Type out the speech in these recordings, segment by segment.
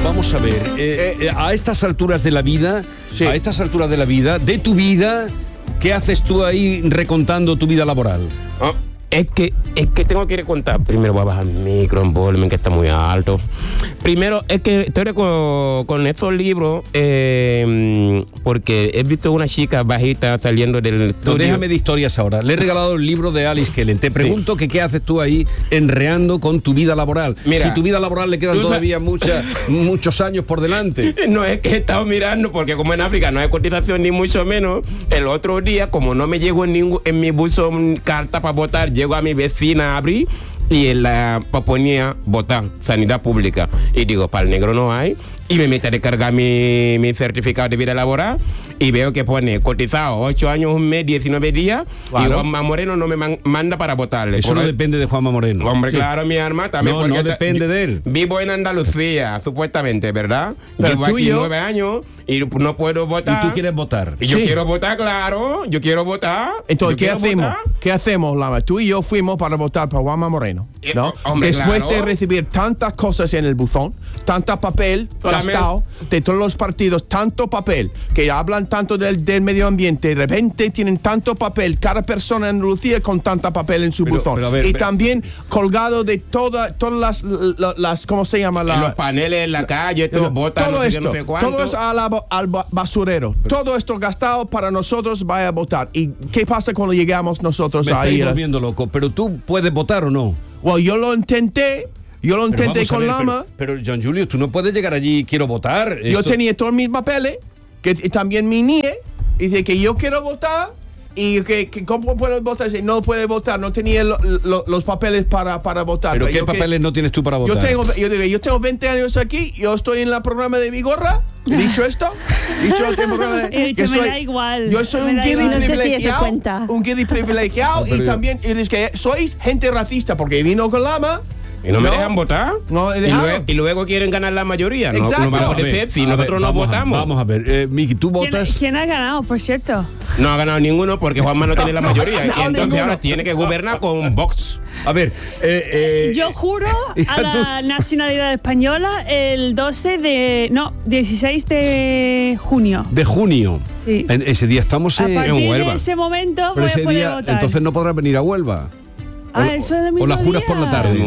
vamos a ver. A estas alturas de la vida, de tu vida, ¿qué haces tú ahí recontando tu vida laboral? Es que tengo que contar. Primero voy a bajar el micro en volumen, que está muy alto. Primero, es que estoy con estos libros porque he visto una chica bajita saliendo del estudio. No, déjame de historias ahora. Le he regalado el libro de Alice Kellen. Te pregunto que qué haces tú ahí enreando con tu vida laboral. Mira, si tu vida laboral le quedan todavía muchos años por delante. No, es que he estado mirando, porque como en África no hay cotización ni mucho menos, el otro día, como no me llegó en mi buzón carta para votar, llego a mi vecina a abrir y en la ponía votar, sanidad pública. Y digo, para el negro no hay. Y me meto a descargar mi certificado de vida laboral y veo que pone cotizado 8 años, un mes, 19 días. Claro. Y Juanma Moreno no me manda para votarle. Eso no depende de Juanma Moreno. Hombre, claro, mi arma también. No depende de él. Vivo en Andalucía, supuestamente, ¿verdad? Llevo aquí 9 años y no puedo votar. ¿Y tú quieres votar? Y yo quiero votar, claro. Yo quiero votar. Entonces, ¿qué hacemos? ¿Qué hacemos, Lama? Tú y yo fuimos para votar por Juanma Moreno, ¿no? Hombre, después de recibir tantas cosas en el buzón, tanta papel gastado de todos los partidos, tanto papel, que hablan tanto del medio ambiente, de repente tienen tanto papel, cada persona en Andalucía con tanta papel en su buzón. También colgado de todas las ¿cómo se llama? Los paneles en la calle, todo botan, todo no sé esto, qué, no sé cuánto. todo es al basurero. Todo esto gastado para nosotros vaya a votar. ¿Y qué pasa cuando llegamos nosotros ahí? Me estoy volviendo loco, pero tú puedes votar o no. Well, yo lo intenté con Lama. Pero John Julio, tú no puedes llegar allí y quiero votar. Yo tenía todos mis papeles, que también mi NIE, y dice que yo quiero votar, y que ¿cómo puedo votar? Si no puede votar, no tenía los papeles para votar. ¿Pero qué papeles no tienes tú para votar? Yo tengo 20 años aquí, yo estoy en el programa de Vigorra. ¿He dicho esto? Me da igual. Yo soy un guiri privilegiado. Un guiri privilegiado. No, y también es que sois gente racista, porque vino con Lama. ¿Y no me dejan votar? No, y luego quieren ganar la mayoría. Exacto. No va a poder si nosotros no votamos. Vamos a ver, Miki, ¿tú votas? ¿Quién ha ganado, por cierto? No ha ganado ninguno porque Juanma no tiene la mayoría. Y entonces ahora tiene que gobernar con Vox. A ver, yo juro a la nacionalidad española el 16 de junio. De junio. Sí. Ese día estamos en Huelva. En ese momento pero voy a poder votar. Entonces no podrás venir a Huelva. Eso es el mismo ¿O la juras día? por la tarde?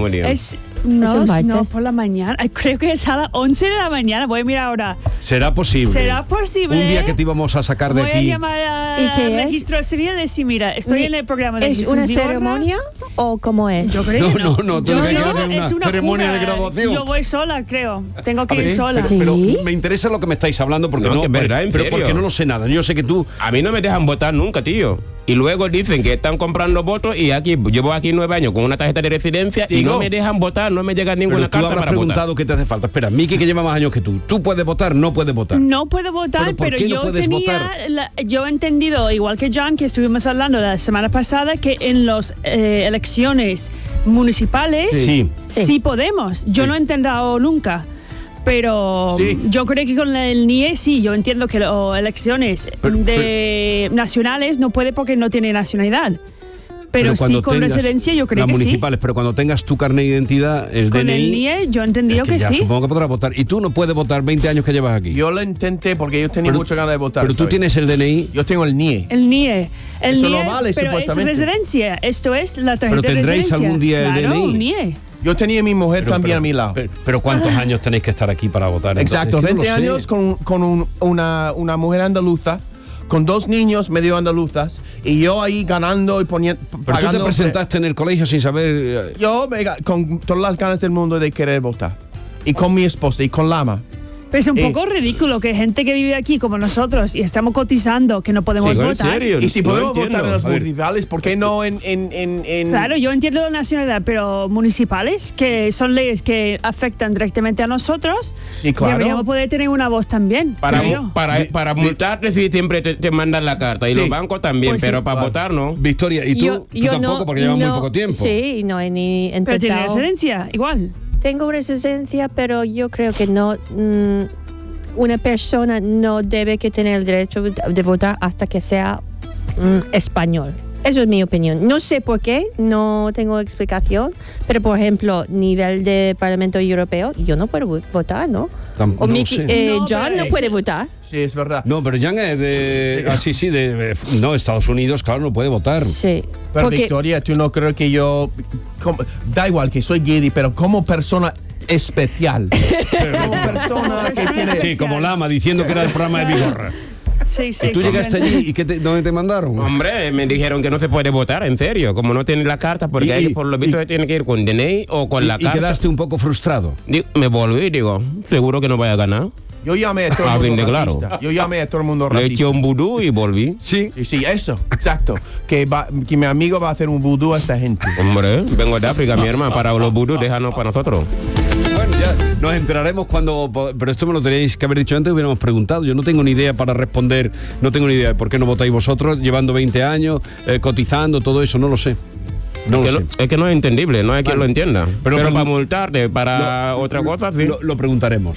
No, por la mañana. Creo que es a las 11 de la mañana. Voy a mirar ahora. ¿Será posible? ¿Será posible? Un día que te íbamos a sacar de aquí. Voy a llamar al registro civil y decir, mira, estoy en el programa de ¿Es una ceremonia o cómo es? Yo creo que no. Tú es una ceremonia de graduación. Yo voy sola, creo. Tengo que ir sola. Pero me interesa lo que me estáis hablando porque no es verdad, en pero serio. porque no lo sé nada. Yo sé que tú... A mí no me dejan votar nunca, tío. Y luego dicen que están comprando votos y llevo aquí 9 años con una tarjeta de residencia y no me dejan votar, no me llega ninguna carta para votar. Tú habrás preguntado qué te hace falta. Espera, Miki, que lleva más años que tú. ¿Tú puedes votar? No puedes votar. No puedo votar, pero yo he entendido, igual que John, que estuvimos hablando la semana pasada, que en las elecciones municipales sí podemos. Yo no he entendido nunca. Pero yo creo que con el NIE yo entiendo que las elecciones nacionales no puede porque no tiene nacionalidad. Pero sí con residencia yo creo que municipales, pero cuando tengas tu carnet de identidad, el con DNI... Con el NIE yo he entendido que sí. Supongo que podrás votar. Y tú no puedes votar 20 años que llevas aquí. Yo lo intenté porque yo tenía muchas ganas de votar. Pero tú tienes el DNI. Yo tengo el NIE. El NIE. Eso no vale, pero supuestamente. Es residencia. Esto es la tarjeta de residencia. Pero tendréis algún día el DNI. NIE. Yo tenía a mi mujer también a mi lado. Pero ¿cuántos años tenéis que estar aquí para votar? Exacto, es que 20 años con una mujer andaluza, con 2 niños medio andaluzas, y yo ahí ganando y poniendo... Pero tú te presentaste en el colegio sin saber... Yo con todas las ganas del mundo de querer votar. Y con mi esposa y con Lama. Pero es un poco ridículo que gente que vive aquí como nosotros y estamos cotizando que no podemos votar. ¿En serio? Y si podemos votar en los municipales, ¿por qué no en...? Claro, yo entiendo la nacionalidad, pero municipales, que son leyes que afectan directamente a nosotros, deberíamos poder tener una voz también. Para multarte sí, siempre te mandan la carta y los bancos también, pues pero para votar no. Victoria, ¿y tú tampoco? Porque llevas muy poco tiempo. Sí, no he ni intentado. Pero tiene residencia, igual. Tengo residencia, pero yo creo que no. Una persona no debe que tener el derecho de votar hasta que sea español. Eso es mi opinión. No sé por qué, no tengo explicación, pero por ejemplo, nivel de Parlamento Europeo, yo no puedo votar, ¿no? O Mickey, John no puede votar. Sí, es verdad. No, pero Jan es de... no, Estados Unidos, claro, no puede votar. Sí. Pero Victoria, tú no creo que yo... da igual que soy gay, pero como persona especial. Como persona que tiene... Sí, como Lama, diciendo que era el programa de Vigorra. Sí, sí. ¿Y tú llegaste allí y dónde te mandaron? Hombre, me dijeron que no se puede votar, en serio. Como no tienen la carta, porque ahí por lo visto se tiene que ir con DNI o con la carta. ¿Y quedaste un poco frustrado? Me volví y digo, seguro que no voy a ganar. Yo llamé a todo el mundo racista. Yo llamé a todo el mundo racista. Le eché un vudú y volví. Sí, eso, exacto. Que mi amigo va a hacer un vudú a esta gente. Hombre, vengo de África, mi hermano. Para los vudú, déjanos para nosotros. Bueno, ya nos enteraremos cuando... Pero esto me lo teníais que haber dicho antes, hubiéramos preguntado. Yo no tengo ni idea para responder. No tengo ni idea de por qué no votáis vosotros, llevando 20 años, cotizando, todo eso, no lo sé. Es que no es entendible, no hay quien lo entienda. Pero para multarte, para otra cosa, sí. Lo preguntaremos.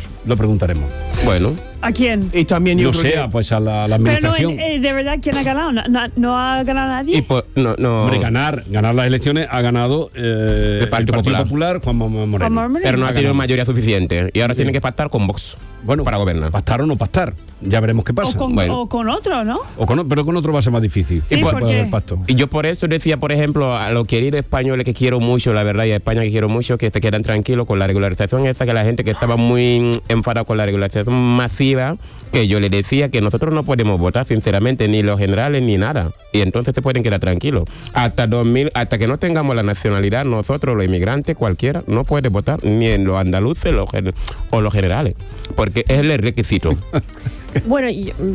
Bueno. ¿A quién? Y también yo no sea, pues a la administración. Pero de verdad, ¿quién ha ganado? ¿No ha ganado nadie? No. Hombre, ganar las elecciones ha ganado el Partido Popular, Juan Moreno. Pero no ha tenido mayoría suficiente. Y ahora tiene que pactar con Vox. Bueno, para gobernar. Pactar o no pactar. Ya veremos qué pasa. O con otro, ¿no? Pero con otro va a ser más difícil. Sí, puede haber pacto. Y yo por eso decía, por ejemplo, a los queridos españoles que quiero mucho, la verdad, y a España que quiero mucho, que se quedan tranquilos con la regularización esa, que la gente que estaba muy enfadada con la regularización masiva, que yo le decía que nosotros no podemos votar, sinceramente, ni los generales ni nada. Y entonces se pueden quedar tranquilos. Hasta que no tengamos la nacionalidad, nosotros, los inmigrantes, cualquiera, no puede votar, ni en los andaluces o los generales. Porque es el requisito. Bueno,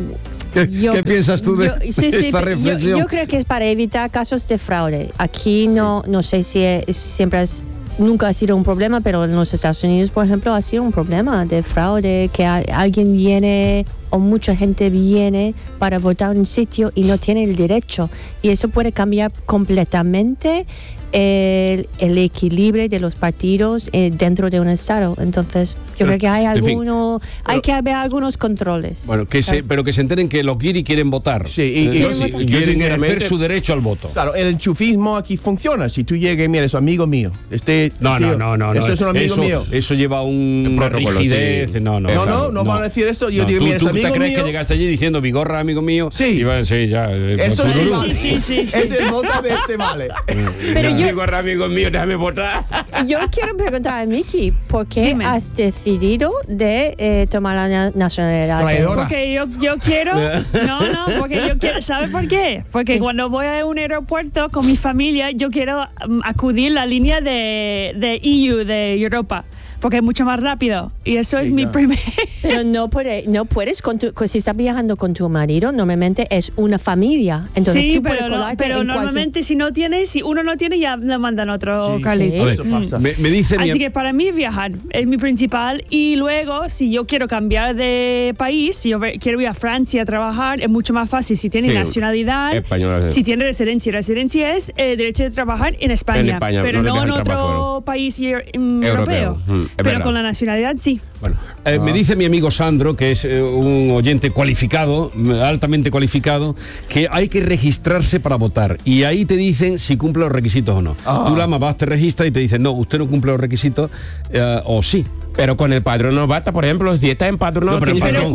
¿Qué piensas tú de esta reflexión? Yo creo que es para evitar casos de fraude. Aquí no sé si nunca ha sido un problema, pero en los Estados Unidos, por ejemplo, ha sido un problema de fraude, que alguien viene o mucha gente viene para votar en un sitio y no tiene el derecho. Y eso puede cambiar completamente el equilibrio de los partidos dentro de un estado. Entonces yo creo que hay que haber algunos controles. Bueno, pero que se enteren que los guiris quieren votar. Sí, y quieren ejercer su derecho al voto. Claro, el enchufismo aquí funciona. Si tú llegas y mira, es amigo mío. No. Eso es un amigo mío. Eso lleva una rigidez. Sí. No van a decir eso. Yo digo, mira, es amigo mío. ¿Tú crees que llegaste allí diciendo Vigorra, amigo mío? Sí. Ya. Eso sí vale. Sí. Es el voto de este vale. Pero Vigorra, amigo mío, déjame votar. Yo quiero preguntar a Miki, ¿por qué has decidido de tomar la nacionalidad? Traidora. Porque yo quiero... porque yo quiero... ¿Sabe por qué? Porque cuando voy a un aeropuerto con mi familia, yo quiero acudir a la línea de EU, de Europa. Porque es mucho más rápido. Y eso es mi primer... Pero no puedes, si estás viajando con tu marido, normalmente es una familia. Entonces sí, tú pero normalmente si uno no tiene, ya le mandan otro Carlito. Eso pasa. Me dice Así que para mí viajar es mi principal. Y luego, si yo quiero cambiar de país, si yo quiero ir a Francia a trabajar, es mucho más fácil. Si tiene nacionalidad, española, si tiene residencia. Residencia es derecho de trabajar en España. Pero no en otro país europeo. Pero con la nacionalidad sí. Bueno, me dice mi amigo Sandro, que es un oyente cualificado, altamente cualificado, que hay que registrarse para votar. Y ahí te dicen si cumple los requisitos o no. Tú, Lama, vas, te registras y te dicen, no, usted no cumple los requisitos, o sí. Pero con el padrón no basta, por ejemplo, si está empadronado... Pero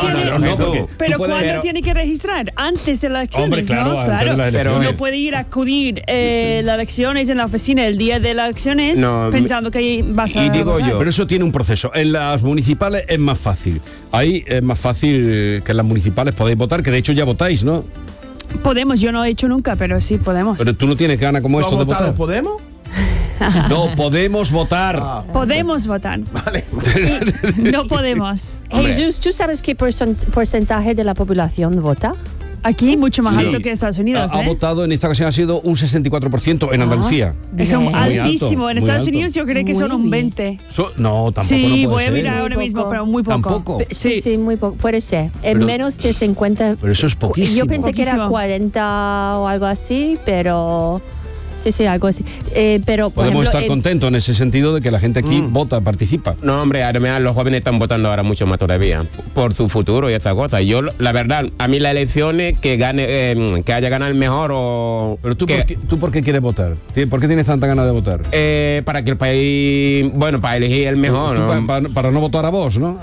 ¿cuándo tiene que registrar? Antes de las elecciones, hombre, claro. Pero uno puede acudir las elecciones en la oficina el día de las elecciones pensando que vas a votar. Pero eso tiene un proceso. En las municipales es más fácil. Ahí es más fácil que en las municipales podéis votar, que de hecho ya votáis, ¿no? Podemos, yo no he hecho nunca, pero sí podemos. Pero tú no tienes ganas como esto de votar. ¿Podemos? No, podemos votar. Podemos votar. Vale. No podemos. Jesús, ¿tú sabes qué porcentaje de la población vota? Aquí mucho más alto que Estados Unidos. Ha votado, en esta ocasión ha sido un 64% en Andalucía. Es altísimo. En Estados Unidos yo creo que son un 20. No, tampoco. Sí, no voy a mirar muy ahora poco. mismo, pero muy poco. ¿Tampoco? Sí, muy poco. Puede ser. Menos de 50. Pero eso es poquísimo. Yo pensé que era 40 o algo así, pero... Sí, algo así. Pero podemos estar contentos en ese sentido de que la gente aquí vota, participa. No, hombre, además los jóvenes están votando ahora mucho más todavía por su futuro y esas cosas. Yo, la verdad, a mí las elecciones que gane, que haya ganado el mejor o... Pero ¿tú por qué quieres votar? ¿Por qué tienes tanta ganas de votar? Para que el país, bueno, para elegir el mejor, ¿no? Para no votar a vos, ¿no?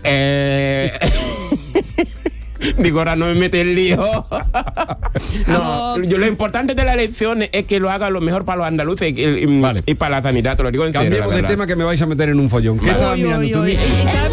Digo, ahora no me mete el lío. No, lo importante de las elecciones es que lo haga lo mejor para los andaluces y para la sanidad, te lo digo en serio. Cambiemos de tema que me vais a meter en un follón. ¿Qué estabas mirando tú, Miki?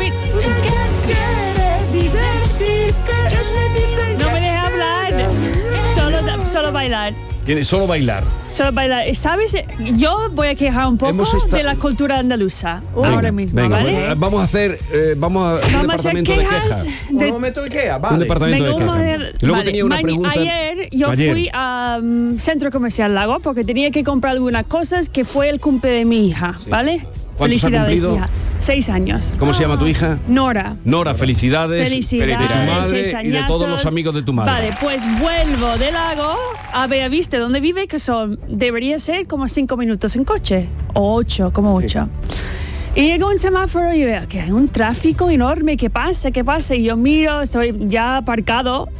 No me dejes hablar. Solo bailar. Solo bailar. Solo bailar. ¿Sabes? Yo voy a quejar un poco de la cultura andaluza ahora mismo, ¿vale? Vamos a hacer un departamento de quejas. Un momento de queja, vale. Un departamento de quejas. Y luego tenía una pregunta. Ayer yo fui a Centro Comercial Lago porque tenía que comprar algunas cosas que fue el cumple de mi hija, ¿vale? Felicidades, hija. 6 años. ¿Cómo se llama tu hija? Nora. Nora, felicidades. Felicidades de tu madre 6 y de todos los amigos de tu madre. Vale, pues vuelvo de Lago a Bellavista, donde vive, que debería ser como 5 minutos en coche. O 8, como 8. Y llego a un semáforo y veo que hay un tráfico enorme. ¿Qué pasa? Y yo miro, estoy ya aparcado.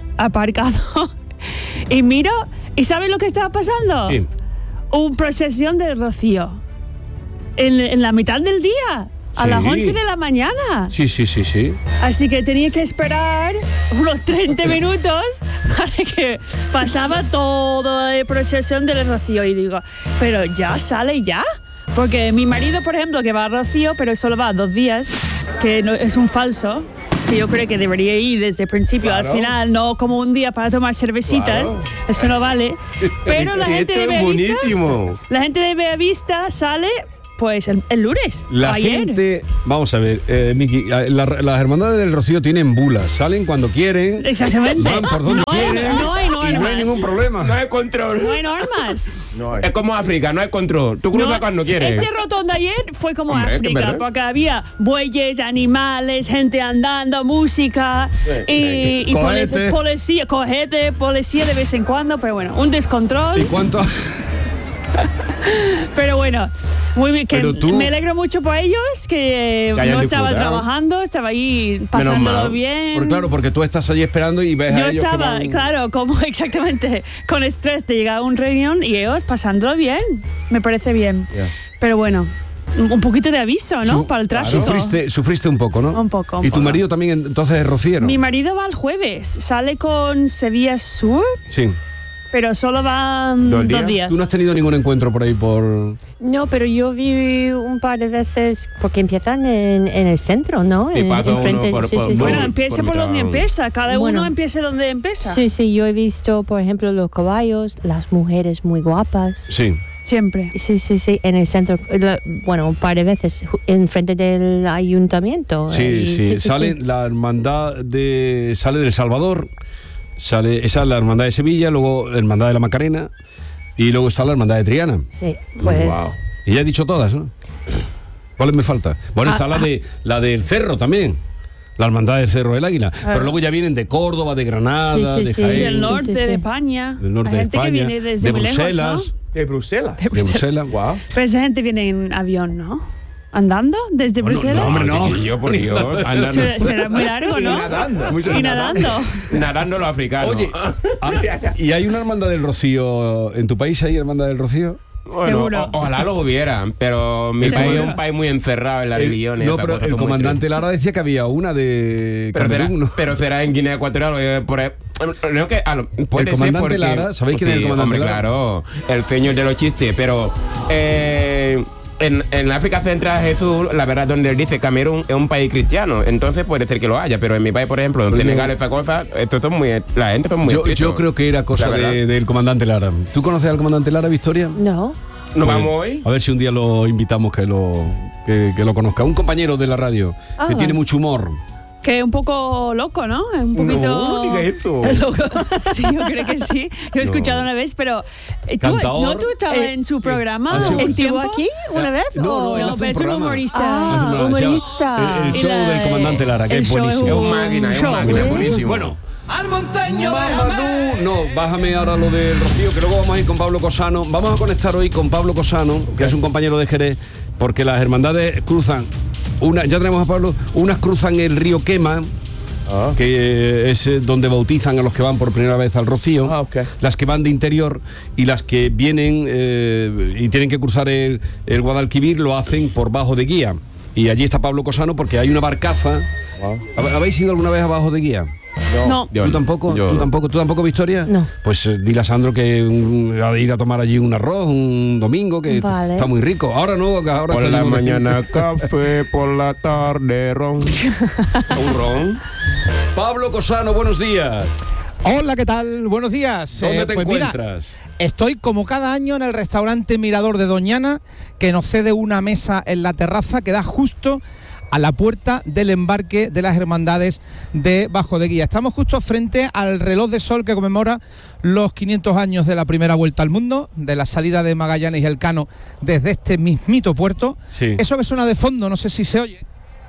Y miro, ¿y sabes lo que estaba pasando? Sí. Una procesión del Rocío. En la mitad del día. A las 11 de la mañana. Sí. Así que tenía que esperar unos 30 minutos para que pasaba toda la procesión del Rocío. Y digo, pero ya sale ya. Porque mi marido, por ejemplo, que va a Rocío, pero solo va 2 días, que no, es un falso. Que yo creo que debería ir desde el principio al final, no como un día para tomar cervecitas. Claro. Eso no vale. Pero la gente de Bellavista sale... Pues el lunes. La gente, vamos a ver, Miki, las hermandades del Rocío tienen bulas, salen cuando quieren. Exactamente. Van por donde quieren. No hay normas. Y no hay ningún problema. No hay control. No hay normas. Es como África, no hay control. Tú cruzas cuando quieres. Este rotonda ayer fue como África, porque había bueyes, animales, gente andando, música y policía de vez en cuando, pero bueno, un descontrol. ¿Y cuánto? Pero bueno, muy bien, que me alegro mucho por ellos, que no estaba trabajando, estaba ahí pasándolo bien. Porque tú estás allí esperando y ves a ellos. Yo estaba, claro, como exactamente, con estrés de llegar a un reunión y ellos pasándolo bien, me parece bien. Yeah. Pero bueno, un poquito de aviso, ¿no? Para el tráfico. Sufriste un poco, ¿no? Un poco. ¿Y tu marido también entonces es rociero? Mi marido va el jueves, sale con Sevilla Sur. Sí. Pero solo van 2 días. ¿Tú no has tenido ningún encuentro por ahí por...? No, pero yo vi un par de veces, porque empiezan en el centro, ¿no? Sí, bueno, empiece por donde empieza. Cada uno empiece donde empieza. Sí, yo he visto, por ejemplo, los caballos, las mujeres muy guapas. Sí. Siempre. Sí, en el centro. Bueno, un par de veces, enfrente del ayuntamiento. Sí. La hermandad sale del Salvador. Esa es la hermandad de Sevilla, luego la hermandad de la Macarena y luego está la hermandad de Triana. Sí, pues... Wow. Y ya he dicho todas, ¿no? ¿Cuáles me falta? Bueno, está la del Cerro también. La hermandad del Cerro del Águila. Pero luego ya vienen de Córdoba, de Granada, de Jaén. Del norte de España. Del norte de España. Que viene desde de muy Bruselas. Lejos, ¿no? De Bruselas. De Bruselas, wow. Pero esa gente viene en avión, ¿no? ¿Andando desde Bruselas? No, hombre, no. Por Dios. Será muy largo, ¿no? Y nadando. Nadando los africanos. Oye, ¿y hay una hermandad del Rocío en tu país? ¿Hay hermandad del Rocío? Bueno, ojalá lo hubieran, pero mi país es un país muy encerrado en las religiones. No, pero el comandante Lara decía que había una de Camerún, ¿no? Pero será en Guinea Ecuatorial. Creo que puede el comandante ser Lara, ¿sabéis quién es el comandante Lara? Claro, el señor de los chistes, pero... En África Central, Jesús, la verdad, donde él dice Camerún es un país cristiano, entonces puede ser que lo haya, pero en mi país, por ejemplo, en Senegal, esa cosa, la gente es muy yo creo que era cosa del comandante Lara. ¿Tú conoces al comandante Lara, Victoria? No. ¿Nos vamos hoy? A ver si un día lo invitamos que lo conozca. Un compañero de la radio que tiene mucho humor. Que es un poco loco, ¿no? Un poquito... No diga eso. Loco. Sí, yo creo que sí. Yo he escuchado una vez, pero... ¿Tú estabas en su programa? ¿Estuvo aquí una vez? No, pero es un humorista. Humorista. El show del comandante Lara, que es buenísimo. Es un máquina, buenísimo. Bueno, Mamadou, no, bájame ahora lo del Rocío, que luego vamos a ir con Pablo Cosano. Vamos a conectar hoy con Pablo Cosano, que es un compañero de Jerez, porque las hermandades cruzan, ya tenemos a Pablo, unas cruzan el río Quema, que es donde bautizan a los que van por primera vez al Rocío, las que van de interior, y las que vienen y tienen que cruzar el Guadalquivir lo hacen por Bajo de Guía. Y allí está Pablo Cosano porque hay una barcaza. ¿Habéis ido alguna vez a Bajo de Guía? No. ¿Tú tampoco? ¿Tú tampoco, Victoria? No. Pues dile a Sandro que ha de ir a tomar allí un arroz un domingo, que está muy rico. Ahora no, ahora por la mañana café, por la tarde ron. ¿Un ron? Pablo Cosano, buenos días. Hola, ¿qué tal? Buenos días. ¿Dónde te encuentras? Mira, estoy como cada año en el restaurante Mirador de Doñana, que nos cede una mesa en la terraza que da justo a la puerta del embarque de las hermandades de Bajo de Guía. Estamos justo frente al reloj de sol que conmemora los 500 años de la primera vuelta al mundo, de la salida de Magallanes y Elcano desde este mismito puerto. Sí. Eso que suena de fondo, no sé si se oye,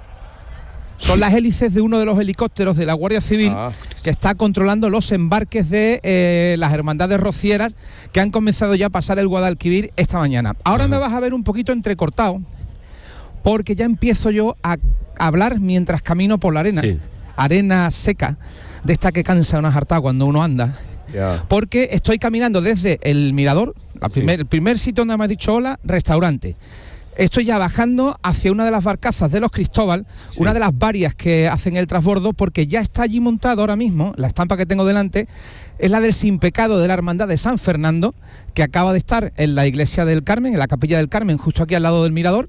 son las hélices de uno de los helicópteros de la Guardia Civil que está controlando los embarques de las hermandades rocieras que han comenzado ya a pasar el Guadalquivir esta mañana. Ahora me vas a ver un poquito entrecortado, porque ya empiezo yo a hablar mientras camino por la arena. Sí. Arena seca, de esta que cansa una jartada cuando uno anda. Porque estoy caminando desde el Mirador, el primer sitio donde me has dicho hola, restaurante. Estoy ya bajando hacia una de las barcazas de los Cristóbal, una de las varias que hacen el transbordo, porque ya está allí montado ahora mismo, la estampa que tengo delante, es la del Sin Pecado de la Hermandad de San Fernando, que acaba de estar en la iglesia del Carmen, en la capilla del Carmen, justo aquí al lado del Mirador.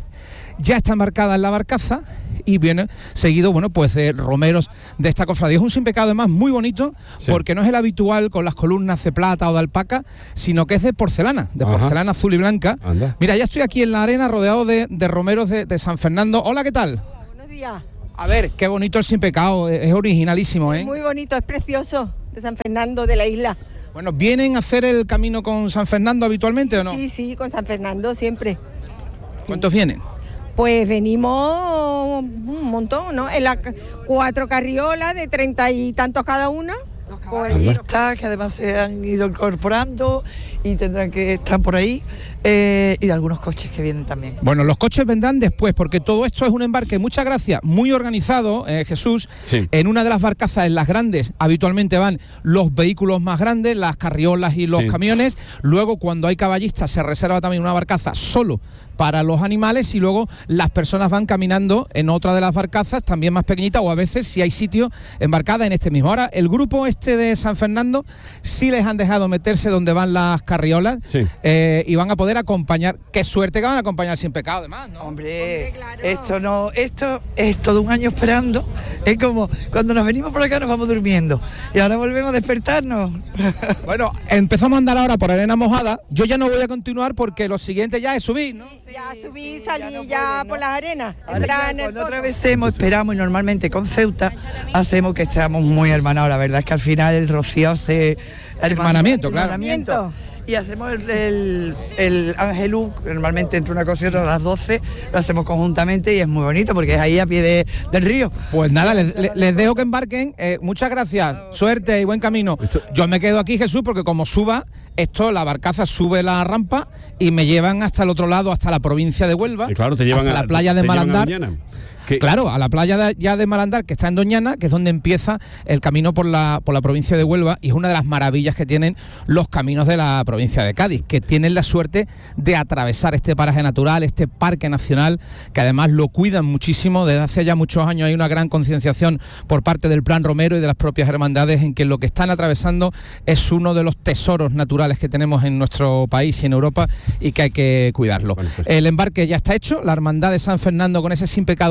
Ya está embarcada en la barcaza y viene seguido, pues de romeros de esta cofradía. Es un Sin Pecado además muy bonito, porque no es el habitual con las columnas de plata o de alpaca, sino que es de porcelana, porcelana azul y blanca. Anda. Mira, ya estoy aquí en la arena rodeado de romeros de San Fernando. Hola, ¿qué tal? Hola, buenos días. A ver, qué bonito el Sin Pecado, es originalísimo, ¿eh? Muy bonito, es precioso, de San Fernando, de la isla. Bueno, ¿vienen a hacer el camino con San Fernando habitualmente o no? Sí, con San Fernando siempre. ¿Cuántos vienen? Pues venimos un montón, ¿no? En las 4 carriolas de 30 y tantos cada una. Los caballistas que además se han ido incorporando y tendrán que estar por ahí, y algunos coches que vienen también. Bueno, los coches vendrán después, porque todo esto es un embarque, muchas gracias, muy organizado, Jesús. Sí. En una de las barcazas, en las grandes, habitualmente van los vehículos más grandes, las carriolas y los camiones. Luego, cuando hay caballistas, se reserva también una barcaza solo para los animales, y luego las personas van caminando en otra de las barcazas, también más pequeñita, o a veces, si hay sitio, embarcada en este mismo. Ahora, el grupo de San Fernando sí les han dejado meterse donde van las carriolas, y van a poder acompañar. Qué suerte que van a acompañar Sin Pecado, además, ¿no? Hombre, claro. Esto es todo un año esperando. Es como cuando nos venimos por acá nos vamos durmiendo y ahora volvemos a despertarnos. Bueno, empezamos a andar ahora por arena mojada. Yo ya no voy a continuar porque lo siguiente ya es subir, ¿no? Ya subí, salí ya por las arenas. Cuando otra vez esperamos, y normalmente con Ceuta hacemos que estemos muy hermanados. La verdad es que al final el Rocío hace hermanamiento, claro. Y hacemos el Angelú, normalmente entre una cosa y otra a las 12, lo hacemos conjuntamente y es muy bonito porque es ahí a pie del río. Pues nada, les dejo que embarquen. Muchas gracias, suerte y buen camino. Yo me quedo aquí, Jesús, porque como suba, la barcaza sube la rampa y me llevan hasta el otro lado, hasta la provincia de Huelva, claro, te llevan hasta la playa de Malandar. Claro, a la playa de Malandar, que está en Doñana, que es donde empieza el camino por la provincia de Huelva, y es una de las maravillas que tienen los caminos de la provincia de Cádiz, que tienen la suerte de atravesar este paraje natural, este parque nacional, que además lo cuidan muchísimo. Desde hace ya muchos años hay una gran concienciación por parte del Plan Romero y de las propias hermandades en que lo que están atravesando es uno de los tesoros naturales que tenemos en nuestro país y en Europa, y que hay que cuidarlo. Bueno, pues el embarque ya está hecho, la hermandad de San Fernando con ese Sin Pecado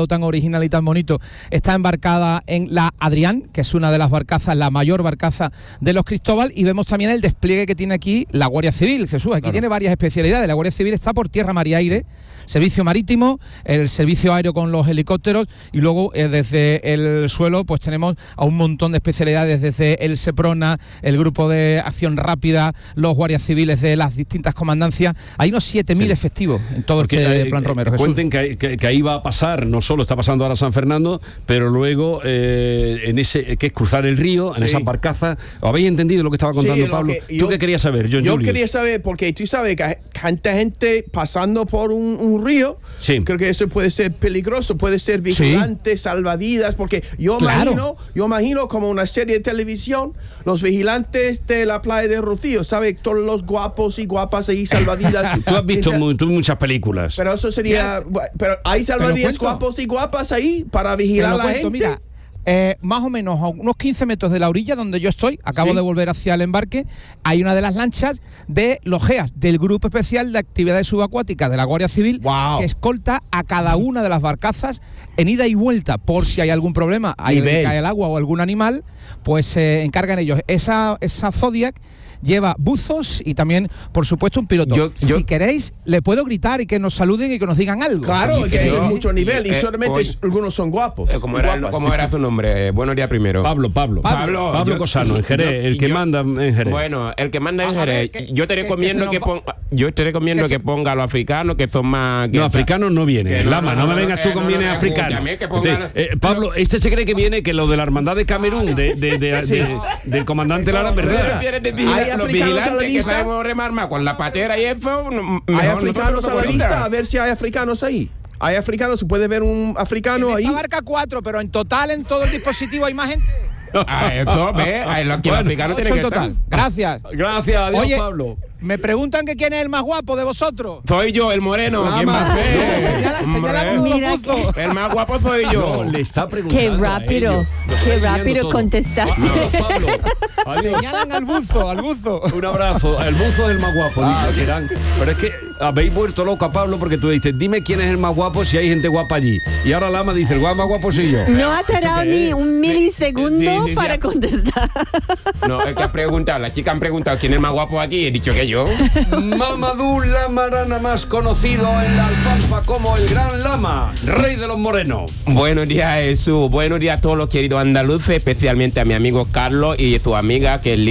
tan original y tan bonito, está embarcada en la Adrián, que es una de las barcazas, la mayor barcaza de los Cristóbal, y vemos también el despliegue que tiene aquí la Guardia Civil. Jesús, aquí tiene varias especialidades. La Guardia Civil está por tierra, mar y aire, servicio marítimo, el servicio aéreo con los helicópteros, y luego desde el suelo pues tenemos a un montón de especialidades, desde el Seprona, el grupo de acción rápida, los guardias civiles de las distintas comandancias. Hay unos 7.000 efectivos en todo este plan Romero. Jesús. Cuenten que ahí va a pasar, no solo está pasando ahora San Fernando, pero luego en ese que es cruzar el río, en esas barcazas. ¿Habéis entendido lo que estaba contando Pablo? ¿Tú qué querías saber, John? Yo quería saber, porque tú sabes que hay tanta gente pasando por un río. Creo que eso puede ser peligroso, puede ser vigilantes, salvavidas, porque yo imagino como una serie de televisión, los vigilantes de la playa de Rocío, ¿sabes? Todos los guapos y guapas ahí, salvavidas. Tú has visto muchas películas. Pero eso sería... Pero hay salvavidas guapos y guapas ahí para vigilar a la gente. Mira, más o menos a unos 15 metros de la orilla donde yo estoy, acabo de volver hacia el embarque, hay una de las lanchas de los GEAS, del Grupo Especial de Actividades Subacuáticas de la Guardia Civil, que escolta a cada una de las barcazas en ida y vuelta, por si hay algún problema, ahí cae el agua o algún animal, pues se encargan ellos. Esa Zodiac lleva buzos y también, por supuesto, un piloto. Si queréis, le puedo gritar y que nos saluden y que nos digan algo. Claro, que es mucho nivel y solamente algunos son guapos. ¿Cómo era su nombre? Buenos días primero. Pablo Cosano, en Jerez, el que manda en Jerez. Bueno, el que manda en Jerez. Yo te recomiendo que ponga a los africanos, que son más... Los africanos no vienen. Lama, no me vengas tú con bienes africanos. Pablo, este se cree que viene, que lo de la hermandad de Camerún, del comandante Lara, ¿verdad? Los vigilantes que sabemos remar más con la patera y eso. Hay africanos a la lista, a ver si hay africanos ahí. Hay africanos, se puede ver un africano ahí. En esta barca 4, pero en total, en todo el dispositivo hay más gente. Eso, ve, los africanos tienen que estar. Gracias. Gracias, adiós. Oye, Pablo. Me preguntan que quién es el más guapo de vosotros. Soy yo, el moreno. ¿Quién más? El más guapo soy yo. No, le está preguntando. Qué rápido contestaste. Pablo, señalan al buzo. Un abrazo. El buzo es el más guapo, dirán. Pero es que habéis vuelto loco a Pablo porque tú dices, dime quién es el más guapo si hay gente guapa allí. Y ahora Lama dice, el más guapo soy yo. No ha tardado ni un milisegundo para contestar. No, es que ha preguntado, las chicas han preguntado quién es el más guapo aquí y he dicho que yo. Mamadou Lamarana, más conocido en la alfalfa como el Gran Lama, rey de los morenos. Buenos días, Jesús. Buenos días a todos los queridos andaluces, especialmente a mi amigo Carlos y su amiga que es